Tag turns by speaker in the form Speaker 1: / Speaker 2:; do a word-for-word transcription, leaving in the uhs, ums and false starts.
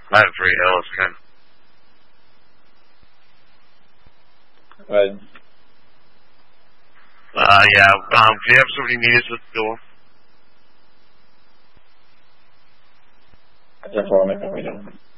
Speaker 1: I have free hills, man.
Speaker 2: Right.
Speaker 1: Uh, yeah, um, do you have somebody meet us at the door?
Speaker 2: I just want to make a video.